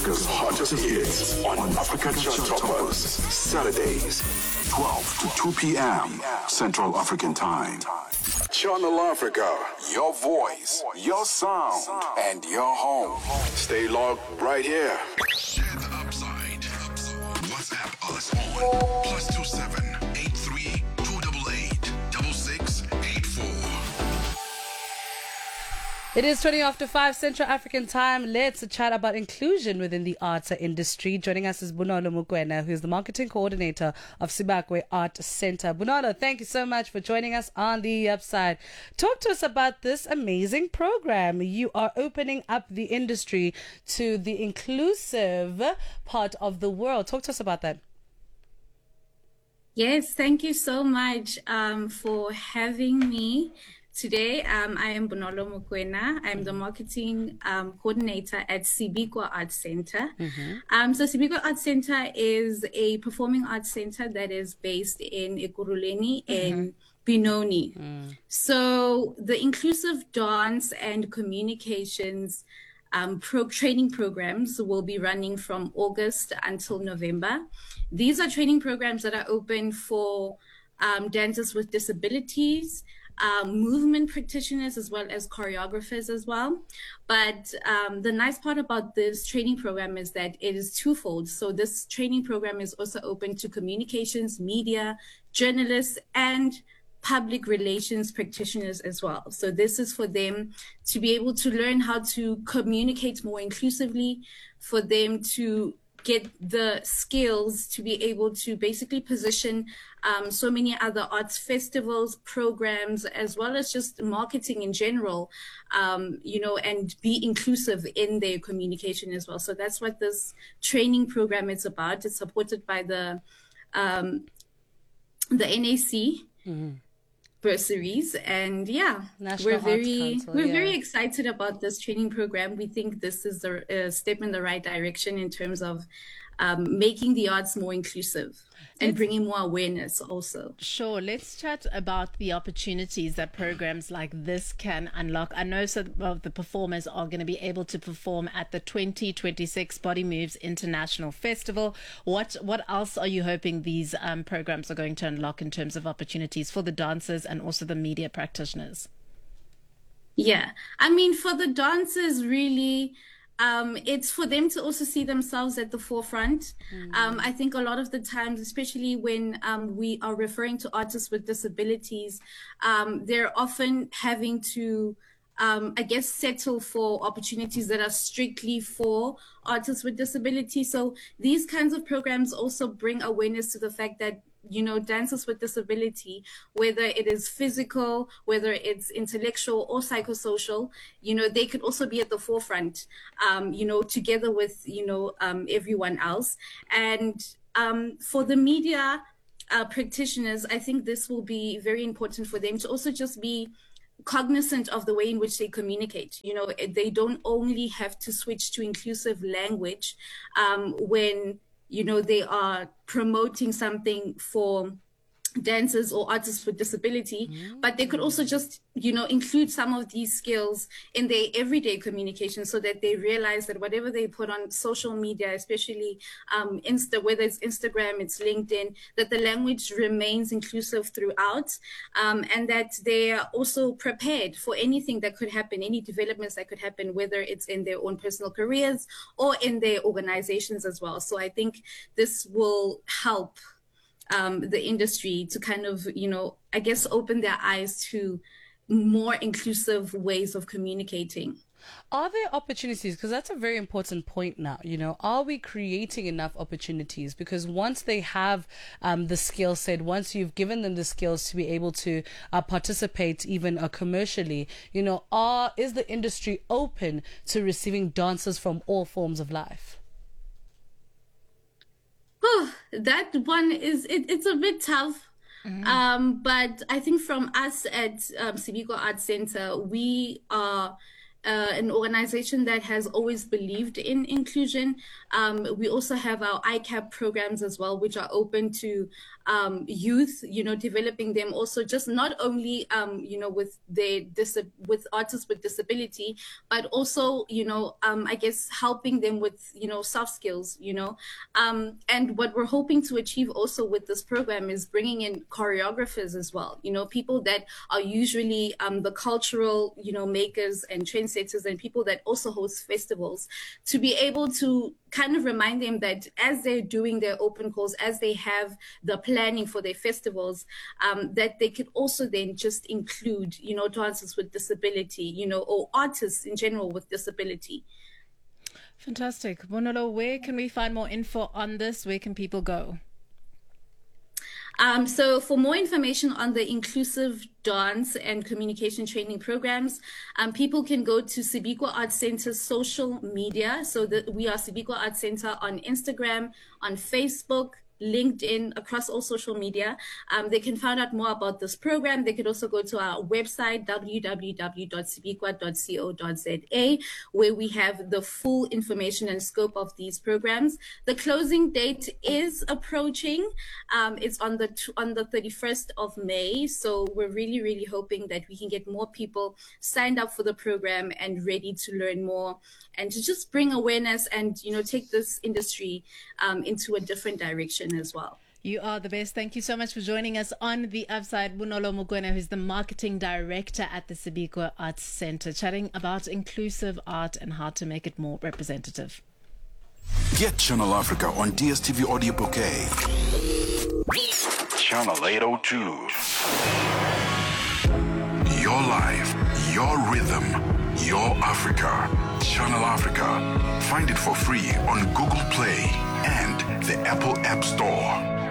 Africa's hottest hits on Africa Chart Toppers. Saturdays, 12 to 2 p.m. Central African Time. Channel Africa, your voice, your sound, and your home. Stay logged right here. Share the upside. WhatsApp us on +27 83 288 6684. It is 20 after 5 Central African Time. Let's chat about inclusion within the arts industry. Joining us is Bonolo Mokoena, who is the marketing coordinator of Sibakwe Art Center. Bonolo, thank you so much for joining us on The Upside. Talk to us about this amazing program. You are opening up the industry to the inclusive part of the world. Talk to us about that. Yes, thank you so much for having me. Today, I am Bonolo Mokoena. I'm the marketing coordinator at Sibikwa Art Center. So Sibikwa Art Center is a performing arts center that is based in Ekurhuleni in Benoni. So the inclusive dance and communications training programs will be running from August until November. These are training programs that are open for dancers with disabilities, movement practitioners, as well as choreographers as well. But the nice part about this training program is that it is twofold. So this training program is also open to communications, media, journalists, and public relations practitioners as well. So this is for them to be able to learn how to communicate more inclusively, for them to get the skills to be able to basically position so many other arts festivals, programs, as well as just marketing in general, and be inclusive in their communication as well. So that's what this training program is about. It's supported by the NAC. Bursaries, and National we're very excited about this training program. We think this is a step in the right direction in terms of making the arts more inclusive and bringing more awareness also. Sure. Let's chat about the opportunities that programs like this can unlock. I know some of the performers are going to be able to perform at the 2026 Body Moves International Festival. What else are you hoping these programs are going to unlock in terms of opportunities for the dancers and also the media practitioners? Yeah. I mean, for the dancers, really, it's for them to also see themselves at the forefront. I think a lot of the times, especially when we are referring to artists with disabilities, they're often having to, settle for opportunities that are strictly for artists with disabilities. So these kinds of programs also bring awareness to the fact that dancers with disability, whether it is physical, whether it's intellectual or psychosocial, they could also be at the forefront, together with, everyone else. And for the media practitioners, I think this will be very important for them to also just be cognizant of the way in which they communicate. They don't only have to switch to inclusive language when they are promoting something for dancers or artists with disability, but they could also just, include some of these skills in their everyday communication so that they realize that whatever they put on social media, especially whether it's Instagram, it's LinkedIn, that the language remains inclusive throughout, and that they are also prepared for anything that could happen, any developments that could happen, whether it's in their own personal careers or in their organizations as well. So I think this will help the industry to kind of, open their eyes to more inclusive ways of communicating. Are there opportunities? Because that's a very important point now. Are we creating enough opportunities? Because once they have the skill set, once you've given them the skills to be able to participate even commercially, is the industry open to receiving dancers from all forms of life? That one it's a bit tough. But I think from us at Sibikwa Art Center, we are an organization that has always believed in inclusion. We also have our ICAP programs as well, which are open to youth, developing them also just not only, with with artists with disability, but also, I guess helping them with, soft skills, and what we're hoping to achieve also with this program is bringing in choreographers as well, people that are usually the cultural, makers and trendsetters and people that also host festivals, to be able to kind of remind them that as they're doing their open calls, as they have the planning for their festivals, that they could also then just include, dancers with disability, or artists in general with disability. Fantastic. Bonolo, where can we find more info on this? Where can people go? So for more information on the inclusive dance and communication training programs, people can go to Sibikwa Arts Center's social media. So we are Sibikwa Arts Center on Instagram, on Facebook, LinkedIn, across all social media. They can find out more about this program. They could also go to our website, www.sibikwa.co.za, where we have the full information and scope of these programs. The closing date is approaching. It's on the 31st of May. So we're really, really hoping that we can get more people signed up for the program and ready to learn more and to just bring awareness and, take this industry into a different direction as well. You are the best. Thank you so much for joining us on The Upside. Bonolo Mokoena, who's the marketing director at the Sibikwa Arts Center, chatting about inclusive art and how to make it more representative. Get Channel Africa on DSTV Audio Bouquet. Channel 802. Your life, your rhythm, your Africa. Channel Africa. Find it for free on Google Play and the Apple App Store.